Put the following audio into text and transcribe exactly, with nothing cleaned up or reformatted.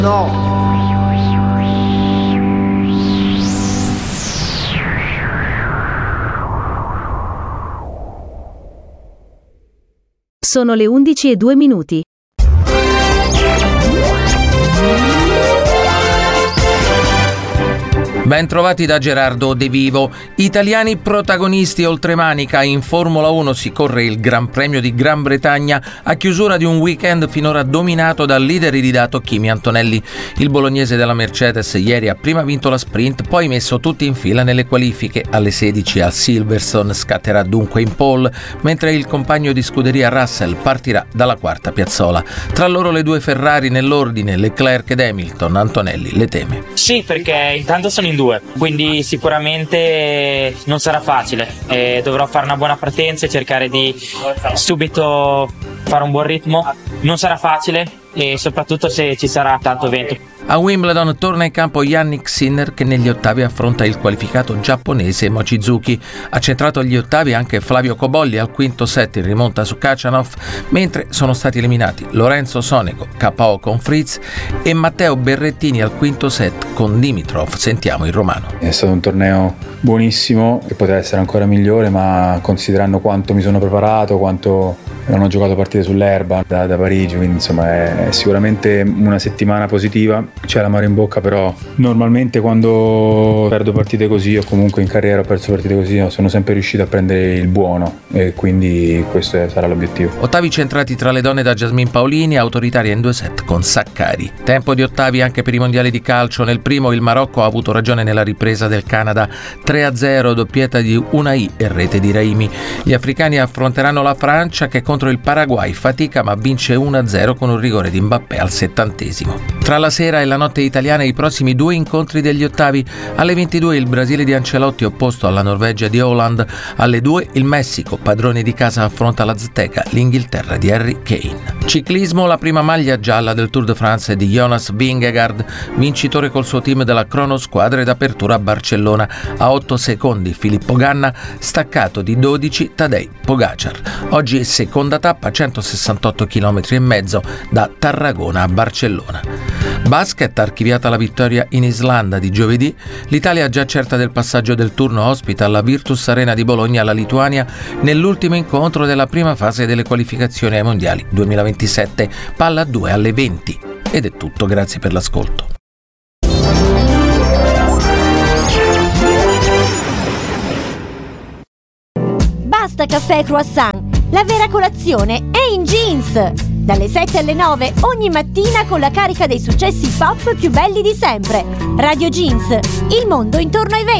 No. Sono le undici e due minuti. Ben trovati da Gerardo De Vivo. Italiani protagonisti oltremanica. In Formula uno si corre il Gran Premio di Gran Bretagna a chiusura di un weekend finora dominato dal leader iridato Kimi Antonelli. Il bolognese della Mercedes ieri ha prima vinto la sprint, poi messo tutti in fila nelle qualifiche. Alle sedici a Silverstone scatterà dunque in pole, mentre il compagno di scuderia Russell partirà dalla quarta piazzola. Tra loro le due Ferrari nell'ordine, Leclerc ed Hamilton. Antonelli le teme. Sì, perché intanto sono in due, quindi sicuramente non sarà facile, e dovrò fare una buona partenza e cercare di subito fare un buon ritmo. Non sarà facile, e soprattutto se ci sarà tanto vento. A Wimbledon torna in campo Jannik Sinner, che negli ottavi affronta il qualificato giapponese Mochizuki. Ha centrato gli ottavi anche Flavio Cobolli al quinto set in rimonta su Khachanov, mentre sono stati eliminati Lorenzo Sonego K O con Fritz e Matteo Berrettini al quinto set con Dimitrov. Sentiamo il romano. È stato un torneo buonissimo e poteva essere ancora migliore, ma considerando quanto mi sono preparato, quanto non ho giocato partite sull'erba da, da Parigi, quindi insomma è, è sicuramente una settimana positiva. C'è l'amaro in bocca, però normalmente quando perdo partite così, o comunque in carriera ho perso partite così, sono sempre riuscito a prendere il buono, e quindi questo sarà l'obiettivo. Ottavi centrati tra le donne da Jasmine Paolini, autoritaria in due set con Saccari. Tempo di ottavi anche per i mondiali di calcio. Nel primo il Marocco ha avuto ragione nella ripresa del Canada, tre a zero, doppietta di Unai e rete di Raimi. Gli africani affronteranno la Francia, che contro il Paraguay fatica ma vince uno a zero con un rigore di Mbappé al settantesimo. Tra la sera e la notte italiana i prossimi due incontri degli ottavi. Alle ventidue il Brasile di Ancelotti opposto alla Norvegia di Haaland. Alle due il Messico, padrone di casa, affronta l'Azteca, l'Inghilterra di Harry Kane. Ciclismo, la prima maglia gialla del Tour de France è di Jonas Vingegaard, vincitore col suo team della cronosquadra ed apertura a Barcellona. A otto secondi Filippo Ganna, staccato di dodici Tadej Pogacar. Oggi è seconda tappa, centosessantotto chilometri e mezzo da Tarragona a Barcellona. Basket, archiviata la vittoria in Islanda di giovedì, l'Italia già certa del passaggio del turno ospita alla Virtus Arena di Bologna alla Lituania nell'ultimo incontro della prima fase delle qualificazioni ai mondiali duemilaventisette. Palla a due alle venti. Ed è tutto, grazie per l'ascolto. Basta caffè e croissant, la vera colazione è in Jeans! Dalle sette alle nove ogni mattina con la carica dei successi pop più belli di sempre. Radio Jeans, il mondo intorno ai venti.